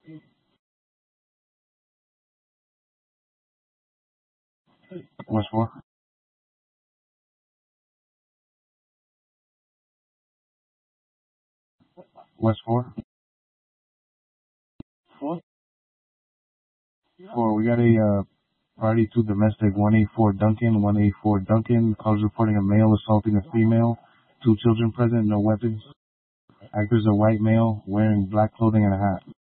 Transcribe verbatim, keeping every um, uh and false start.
What's for? What's for? For we got a uh, party to domestic one eighty-four Duncan, one eighty-four Duncan. Calls reporting a male assaulting a female. Two children present, no weapons. Actors a white male wearing black clothing and a hat.